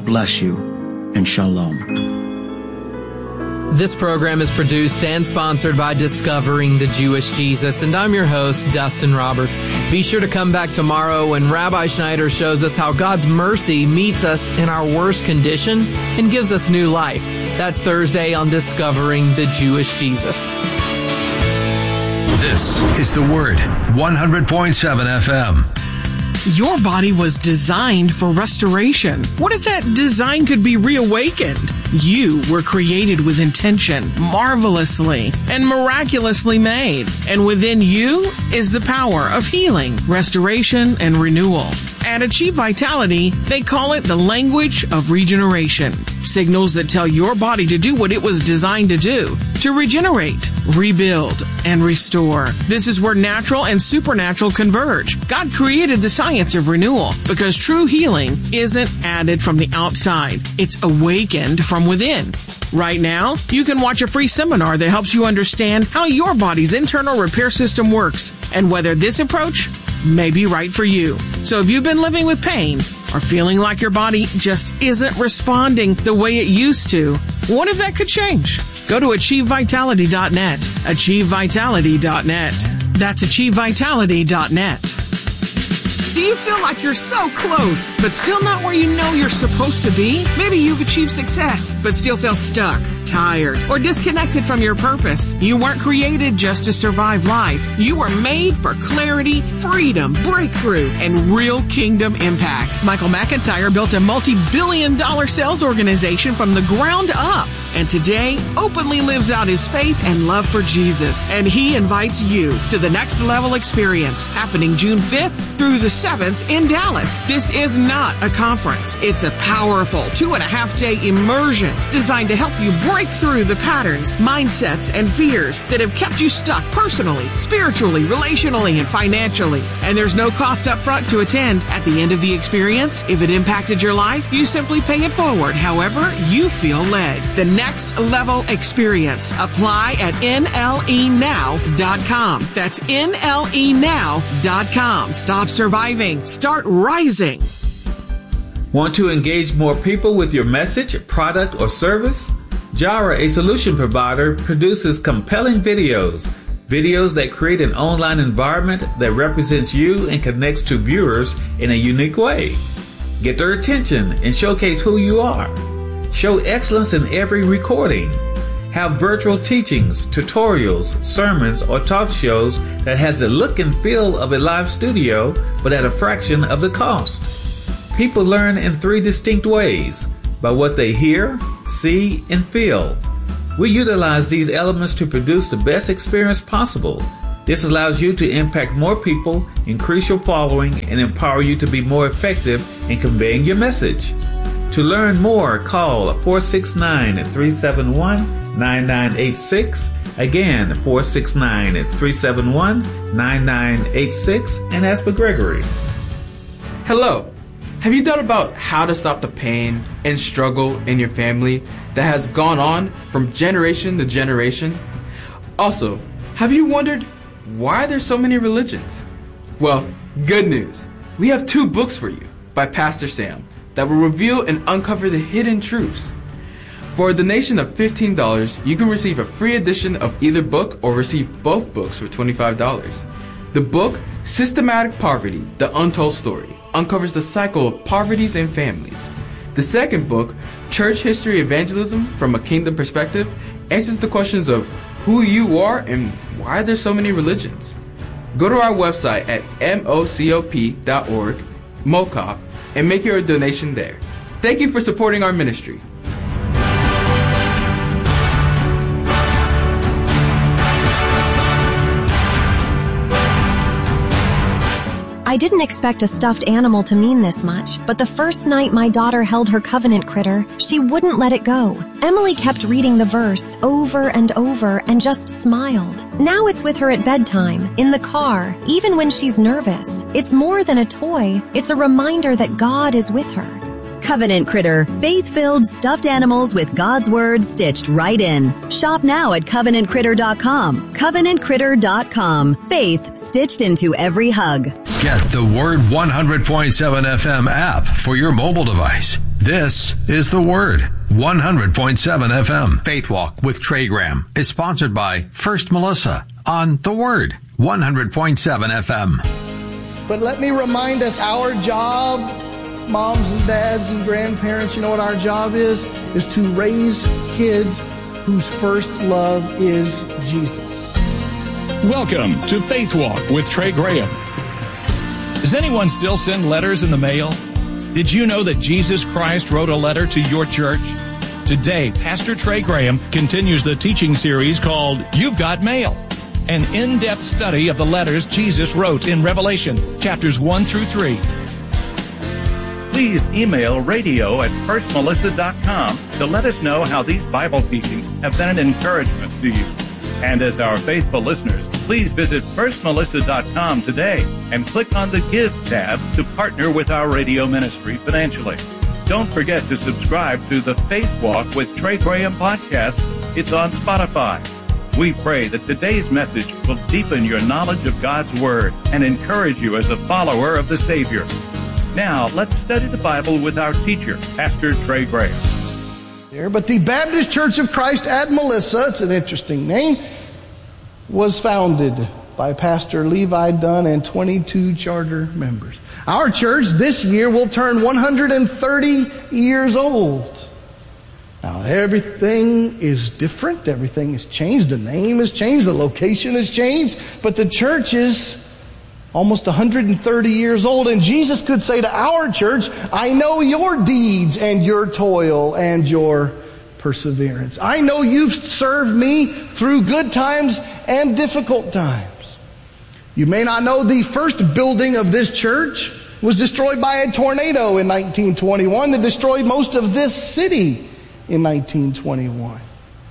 bless you, and shalom. This program is produced and sponsored by Discovering the Jewish Jesus, and I'm your host, Dustin Roberts. Be sure to come back tomorrow when Rabbi Schneider shows us how God's mercy meets us in our worst condition and gives us new life. That's Thursday on Discovering the Jewish Jesus. This is The Word, 100.7 FM. Your body was designed for restoration. What if that design could be reawakened? You were created with intention, marvelously and miraculously made. And within you is the power of healing, restoration, and renewal. At Achieve Vitality, they call it the language of regeneration. Signals that tell your body to do what it was designed to do, to regenerate, rebuild, and restore. This is where natural and supernatural converge. God created the science of renewal because true healing isn't added from the outside. It's awakened from within. Right now, you can watch a free seminar that helps you understand how your body's internal repair system works and whether this approach may be right for you. So if you've been living with pain or feeling like your body just isn't responding the way it used to, what if that could change? Go to AchieveVitality.net. AchieveVitality.net. That's AchieveVitality.net. Do you feel like you're so close, but still not where you know you're supposed to be? Maybe you've achieved success, but still feel stuck, tired, or disconnected from your purpose. You weren't created just to survive life. You were made for clarity, freedom, breakthrough, and real kingdom impact. Michael McIntyre built a multi-billion-dollar sales organization from the ground up, and today openly lives out his faith and love for Jesus. And he invites you to the Next Level Experience, happening June 5th through the 7th in Dallas. This is not a conference. It's a powerful 2.5-day immersion designed to help you break through the patterns, mindsets, and fears that have kept you stuck personally, spiritually, relationally, and financially. And there's no cost up front to attend. At the end of the experience, if it impacted your life, you simply pay it forward however you feel led. The Next Level Experience. Apply at NLEnow.com. That's NLEnow.com. Stop surviving. Start rising. Want to engage more people with your message, product, or service? Jara, a solution provider, produces compelling videos that create an online environment that represents you and connects to viewers in a unique way. Get their attention and showcase who you are. Show excellence in every recording. Have virtual teachings, tutorials, sermons, or talk shows that has the look and feel of a live studio, but at a fraction of the cost. People learn in 3 distinct ways: by what they hear, see, and feel. We utilize these elements to produce the best experience possible. This allows you to impact more people, increase your following, and empower you to be more effective in conveying your message. To learn more, call 469-371-9986. Again, 469-371-9986, and ask for Gregory. Hello. Have you thought about how to stop the pain and struggle in your family that has gone on from generation to generation? Also, have you wondered why there's so many religions? Well, good news. We have 2 books for you by Pastor Sam that will reveal and uncover the hidden truths. For a donation of $15, you can receive a free edition of either book or receive both books for $25. The book, Systematic Poverty, The Untold Story, uncovers the cycle of poverties and families. The second book, Church History Evangelism from a Kingdom Perspective, answers the questions of who you are and why there's so many religions. Go to our website at mocop.org, MOCOP, and make your donation there. Thank you for supporting our ministry. I didn't expect a stuffed animal to mean this much, but the first night my daughter held her covenant critter, she wouldn't let it go. Emily kept reading the verse over and over and just smiled. Now it's with her at bedtime, in the car, even when she's nervous. It's more than a toy. It's a reminder that God is with her. Covenant Critter, faith-filled stuffed animals with God's Word stitched right in. Shop now at CovenantCritter.com. CovenantCritter.com. Faith stitched into every hug. Get the Word 100.7 FM app for your mobile device. This is The Word, 100.7 FM. Faith Walk with Trey Graham is sponsored by First Melissa on The Word, 100.7 FM. But let me remind us, our job, moms and dads and grandparents, you know what our job is to raise kids whose first love is Jesus. Welcome to Faith Walk with Trey Graham. Does anyone still send letters in the mail? Did you know that Jesus Christ wrote a letter to your church? Today, Pastor Trey Graham continues the teaching series called You've Got Mail, an in-depth study of the letters Jesus wrote in Revelation, chapters 1 through 3. Please email radio@firstmelissa.com to let us know how these Bible teachings have been an encouragement to you. And as our faithful listeners, please visit firstmelissa.com today and click on the Give tab to partner with our radio ministry financially. Don't forget to subscribe to the Faith Walk with Trey Graham podcast. It's on Spotify. We pray that today's message will deepen your knowledge of God's Word and encourage you as a follower of the Savior. Now, let's study the Bible with our teacher, Pastor Trey Graham. But the Baptist Church of Christ at Melissa, it's an interesting name, was founded by Pastor Levi Dunn and 22 charter members. Our church this year will turn 130 years old. Now, everything is different. Everything has changed. The name has changed. The location has changed. But the church is almost 130 years old. And Jesus could say to our church, I know your deeds and your toil and your perseverance. I know you've served me through good times and difficult times. You may not know the first building of this church was destroyed by a tornado in 1921 that destroyed most of this city in 1921.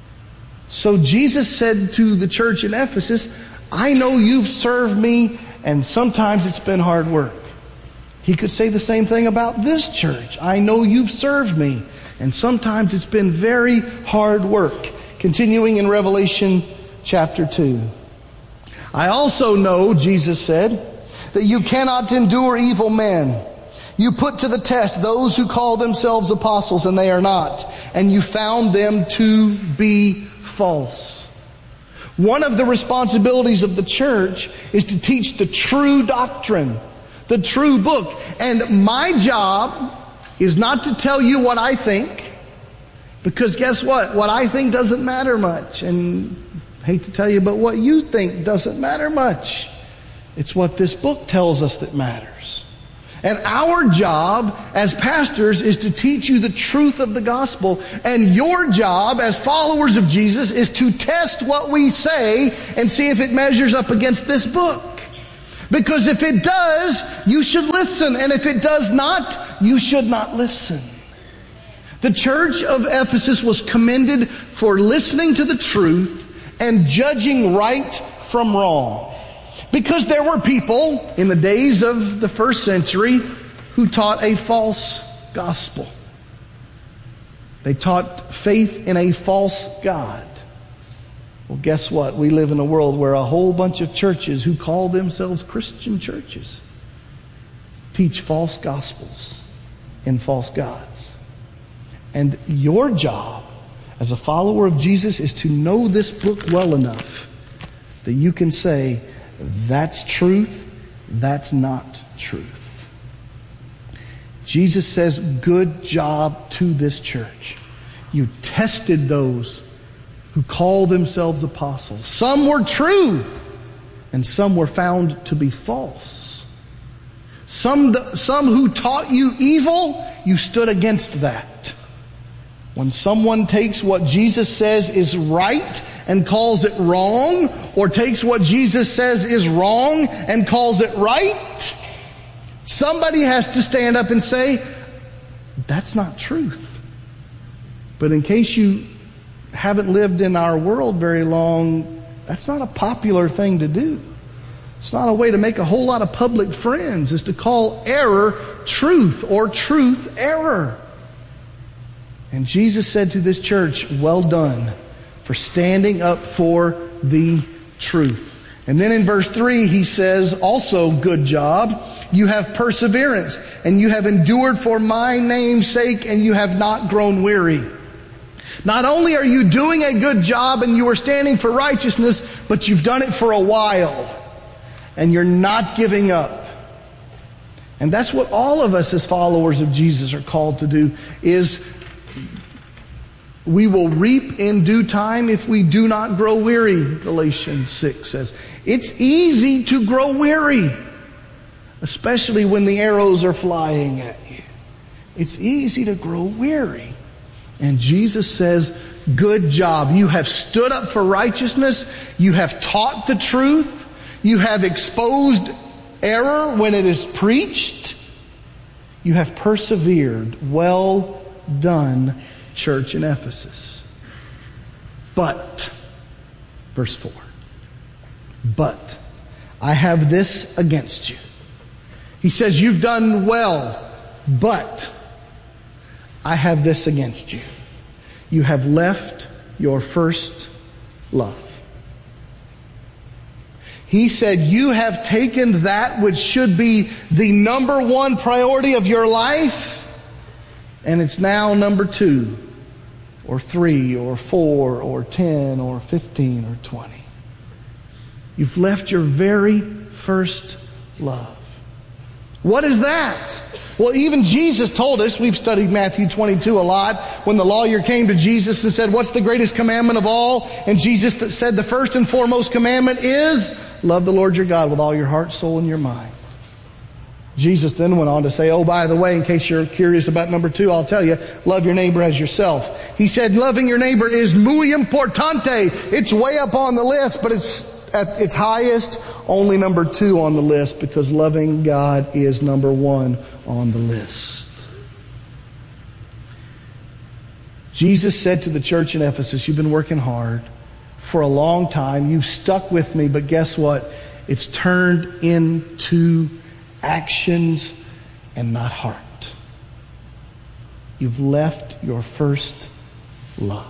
So Jesus said to the church in Ephesus, I know you've served me and sometimes it's been hard work. He could say the same thing about this church. I know you've served me, and sometimes it's been very hard work. Continuing in Revelation chapter 2. I also know, Jesus said, that you cannot endure evil men. You put to the test those who call themselves apostles, and they are not. And you found them to be false. One of the responsibilities of the church is to teach the true doctrine, the true book. And my job is not to tell you what I think, because guess what? What I think doesn't matter much. And I hate to tell you, but what you think doesn't matter much. It's what this book tells us that matters. And our job as pastors is to teach you the truth of the gospel. And your job as followers of Jesus is to test what we say and see if it measures up against this book. Because if it does, you should listen. And if it does not, you should not listen. The church of Ephesus was commended for listening to the truth and judging right from wrong. Because there were people in the days of the first century who taught a false gospel. They taught faith in a false God. Well, guess what? We live in a world where a whole bunch of churches who call themselves Christian churches teach false gospels and false gods. And your job as a follower of Jesus is to know this book well enough that you can say, that's truth, that's not truth. Jesus says, good job to this church. You tested those who call themselves apostles. Some were true, and some were found to be false. Some who taught you evil, you stood against that. When someone takes what Jesus says is right and calls it wrong, or takes what Jesus says is wrong and calls it right, somebody has to stand up and say, that's not truth. But in case you haven't lived in our world very long, that's not a popular thing to do. It's not a way to make a whole lot of public friends, is to call error truth or truth error. And Jesus said to this church, well done for standing up for the truth. And then in verse 3, he says, also, good job. You have perseverance, and you have endured for my name's sake, and you have not grown weary. Not only are you doing a good job and you are standing for righteousness, but you've done it for a while, and you're not giving up. And that's what all of us as followers of Jesus are called to do, is we will reap in due time if we do not grow weary, Galatians 6 says. It's easy to grow weary, especially when the arrows are flying at you. It's easy to grow weary. And Jesus says, good job. You have stood up for righteousness. You have taught the truth. You have exposed error when it is preached. You have persevered. Well done, church in Ephesus. But, verse 4, but I have this against you. He says, you've done well, but I have this against you. You have left your first love. He said, you have taken that which should be the number one priority of your life, and it's now number 2, or 3, or 4, or 10, or 15, or 20. You've left your very first love. What is that? Well, even Jesus told us, we've studied Matthew 22 a lot, when the lawyer came to Jesus and said, what's the greatest commandment of all? And Jesus said the first and foremost commandment is, love the Lord your God with all your heart, soul, and your mind. Jesus then went on to say, oh, by the way, in case you're curious about number 2, I'll tell you, love your neighbor as yourself. He said loving your neighbor is muy importante. It's way up on the list, but it's at its highest, only number 2 on the list, because loving God is number 1 on the list. Jesus said to the church in Ephesus, you've been working hard for a long time. You've stuck with me, but guess what? It's turned into actions and not heart. You've left your first love.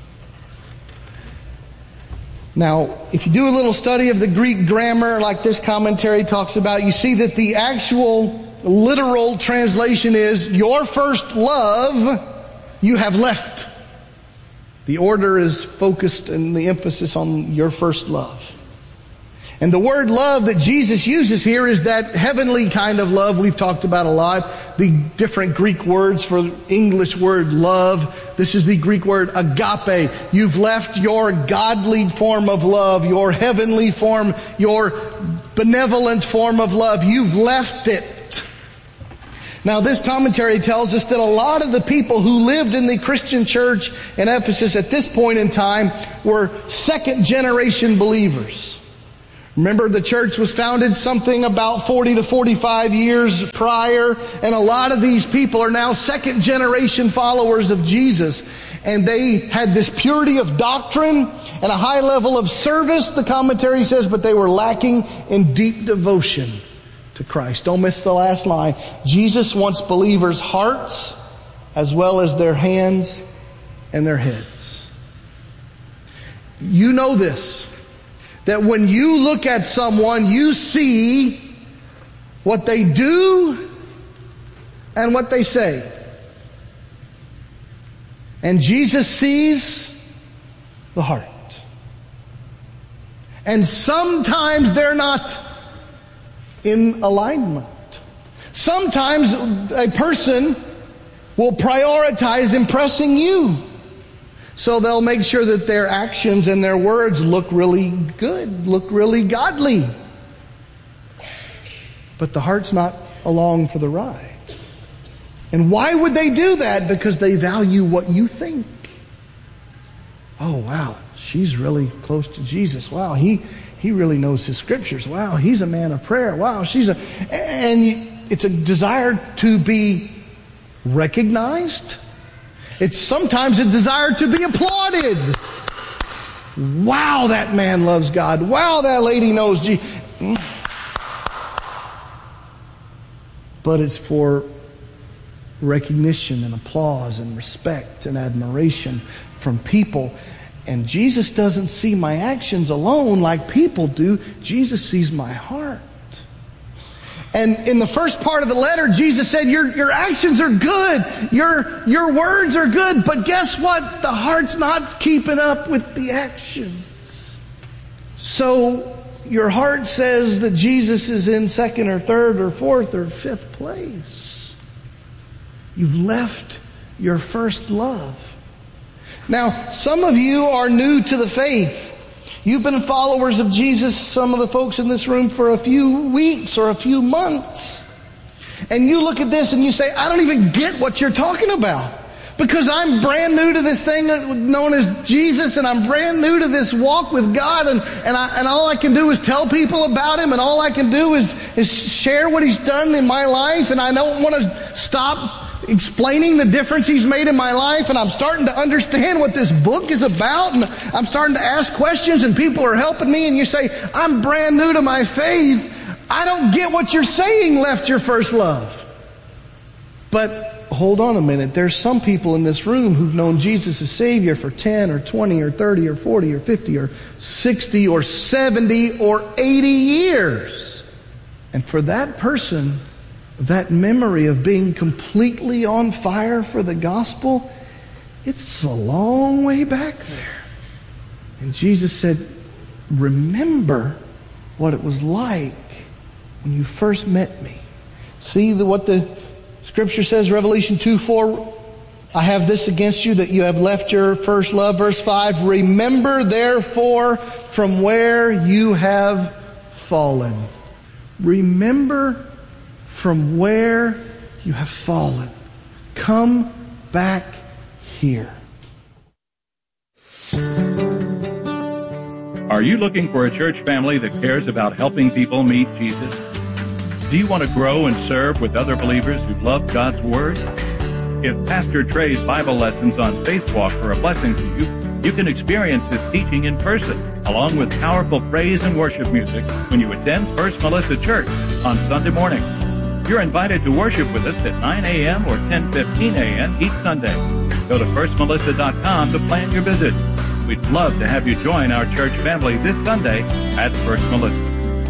Now, if you do a little study of the Greek grammar, like this commentary talks about, you see that the actual literal translation is, your first love you have left. The order is focused and the emphasis on your first love. And the word love that Jesus uses here is that heavenly kind of love we've talked about a lot. The different Greek words for English word love. This is the Greek word agape. You've left your godly form of love, your heavenly form, your benevolent form of love. You've left it. Now, this commentary tells us that a lot of the people who lived in the Christian church in Ephesus at this point in time were second-generation believers. Remember, the church was founded something about 40 to 45 years prior, and a lot of these people are now second-generation followers of Jesus. And they had this purity of doctrine and a high level of service, the commentary says, but they were lacking in deep devotion to Christ. Don't miss the last line. Jesus wants believers' hearts as well as their hands and their heads. You know this, that when you look at someone, you see what they do and what they say. And Jesus sees the heart. And sometimes they're not in alignment. Sometimes a person will prioritize impressing you. So they'll make sure that their actions and their words look really good, look really godly. But the heart's not along for the ride. And why would they do that? Because they value what you think. Oh, wow, she's really close to Jesus. Wow, he really knows his scriptures. Wow, he's a man of prayer. Wow, it's a desire to be recognized. It's sometimes a desire to be applauded. Wow, that man loves God. Wow, that lady knows Jesus. But it's for recognition and applause and respect and admiration from people. And Jesus doesn't see my actions alone like people do. Jesus sees my heart. And in the first part of the letter, Jesus said, your actions are good. Your words are good. But guess what? The heart's not keeping up with the actions. So your heart says that Jesus is in second or third or fourth or fifth place. You've left your first love. Now, some of you are new to the faith. You've been followers of Jesus, some of the folks in this room, for a few weeks or a few months. And you look at this and you say, I don't even get what you're talking about. Because I'm brand new to this thing known as Jesus, and I'm brand new to this walk with God, and all I can do is tell people about Him, and all I can do is share what He's done in my life, and I don't want to stop explaining the difference He's made in my life, and I'm starting to understand what this book is about, and I'm starting to ask questions, and people are helping me, and you say, I'm brand new to my faith. I don't get what you're saying, left your first love. But hold on a minute. There's some people in this room who've known Jesus as Savior for 10 or 20 or 30 or 40 or 50 or 60 or 70 or 80 years. And for that person, that memory of being completely on fire for the gospel, it's a long way back there. And Jesus said, remember what it was like when you first met me. See what the Scripture says, Revelation 2:4, I have this against you, that you have left your first love. Verse 5, remember therefore from where you have fallen. Remember from where you have fallen. Come back here. Are you looking for a church family that cares about helping people meet Jesus? Do you want to grow and serve with other believers who love God's Word? If Pastor Trey's Bible lessons on Faith Walk are a blessing to you, you can experience his teaching in person, along with powerful praise and worship music when you attend First Melissa Church on Sunday morning. You're invited to worship with us at 9 a.m. or 10:15 a.m. each Sunday. Go to firstmelissa.com to plan your visit. We'd love to have you join our church family this Sunday at First Melissa.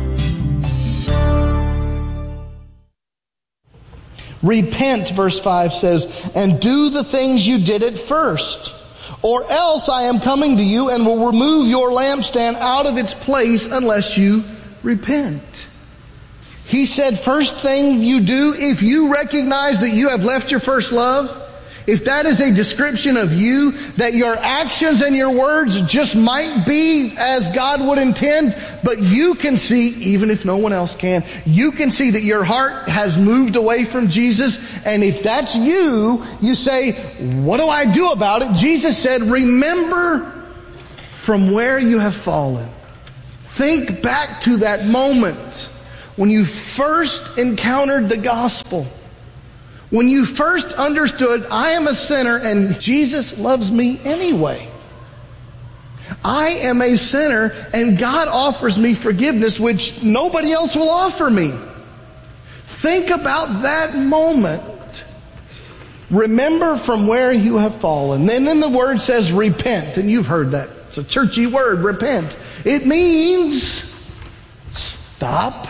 Repent, verse 5 says, and do the things you did at first. Or else I am coming to you and will remove your lampstand out of its place unless you repent. He said, first thing you do, if you recognize that you have left your first love, if that is a description of you, that your actions and your words just might be as God would intend, but you can see, even if no one else can, you can see that your heart has moved away from Jesus. And if that's you, you say, what do I do about it? Jesus said, remember from where you have fallen. Think back to that moment when you first encountered the gospel. When you first understood, I am a sinner and Jesus loves me anyway. I am a sinner and God offers me forgiveness which nobody else will offer me. Think about that moment. Remember from where you have fallen. And then the word says repent, and you've heard that. It's a churchy word, repent. It means stop.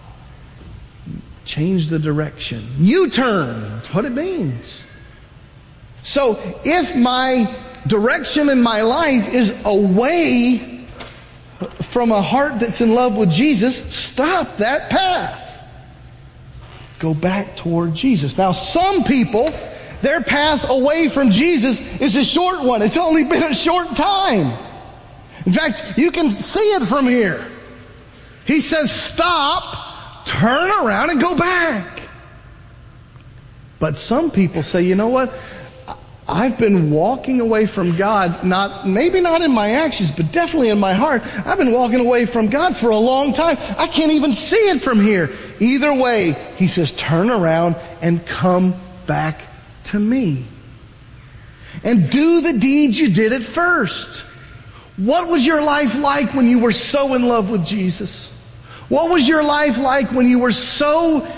Change the direction. U-turn. That's what it means. So if my direction in my life is away from a heart that's in love with Jesus, stop that path. Go back toward Jesus. Now some people, their path away from Jesus is a short one. It's only been a short time. In fact, you can see it from here. He says stop, turn around and go back. But some people say, you know what? I've been walking away from God, maybe not in my actions, but definitely in my heart. I've been walking away from God for a long time. I can't even see it from here. Either way, he says, turn around and come back to me. And do the deeds you did at first. What was your life like when you were so in love with Jesus? What was your life like when you were so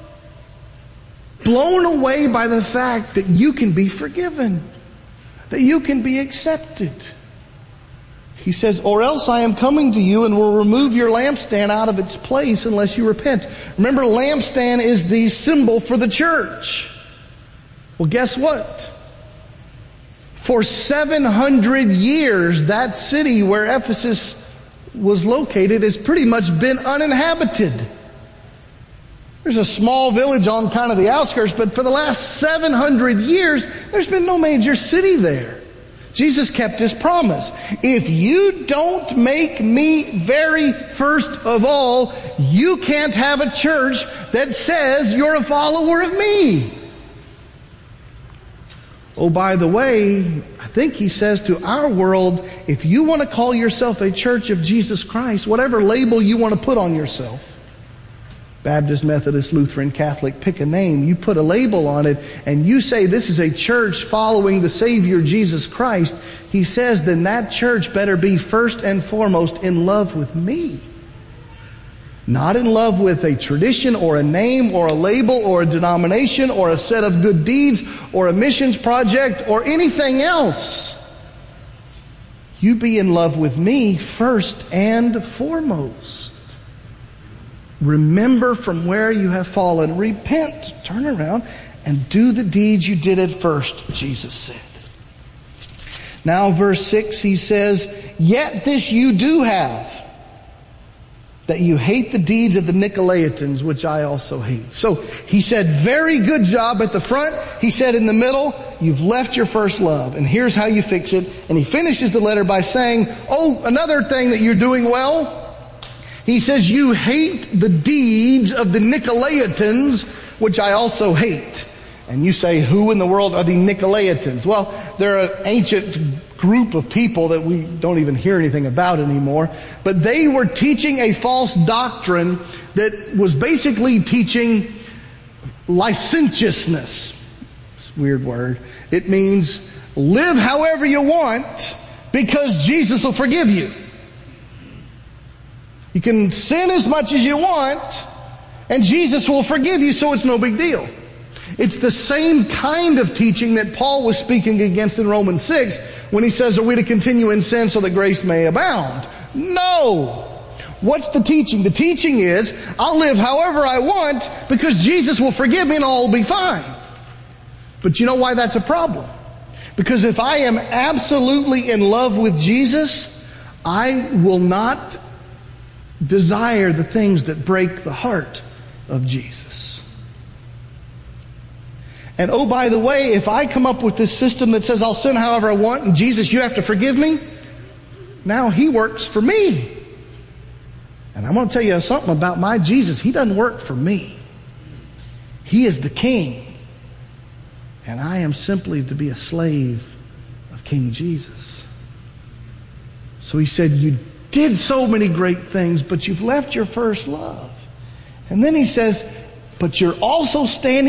blown away by the fact that you can be forgiven, that you can be accepted? He says, or else I am coming to you and will remove your lampstand out of its place unless you repent. Remember, lampstand is the symbol for the church. Well, guess what? For 700 years, that city where Ephesus was located has pretty much been uninhabited. There's a small village on kind of the outskirts, but for the last 700 years, there's been no major city there. Jesus kept His promise. If you don't make me very first of all, you can't have a church that says you're a follower of me. Oh, by the way, I think He says to our world, if you want to call yourself a church of Jesus Christ, whatever label you want to put on yourself, Baptist, Methodist, Lutheran, Catholic, pick a name. You put a label on it and you say this is a church following the Savior Jesus Christ. He says then that church better be first and foremost in love with me. Not in love with a tradition or a name or a label or a denomination or a set of good deeds or a missions project or anything else. You be in love with me first and foremost. Remember from where you have fallen. Repent, turn around, and do the deeds you did at first, Jesus said. Now, verse 6, he says, yet this you do have, that you hate the deeds of the Nicolaitans, which I also hate. So he said, very good job at the front. He said in the middle, you've left your first love, and here's how you fix it. And he finishes the letter by saying, oh, another thing that you're doing well. He says, you hate the deeds of the Nicolaitans, which I also hate. And you say, who in the world are the Nicolaitans? Well, they're an ancient group of people that we don't even hear anything about anymore. But they were teaching a false doctrine that was basically teaching licentiousness. It's a weird word. It means live however you want because Jesus will forgive you. You can sin as much as you want, and Jesus will forgive you, so it's no big deal. It's the same kind of teaching that Paul was speaking against in Romans 6 when he says, are we to continue in sin so that grace may abound? No! What's the teaching? The teaching is, I'll live however I want because Jesus will forgive me and all will be fine. But you know why that's a problem? Because if I am absolutely in love with Jesus, I will not desire the things that break the heart of Jesus. And oh, by the way, if I come up with this system that says I'll sin however I want and Jesus, you have to forgive me, now He works for me. And I'm going to tell you something about my Jesus. He doesn't work for me. He is the King. And I am simply to be a slave of King Jesus. So He said, you did so many great things, but you've left your first love. And then He says, but you're also standing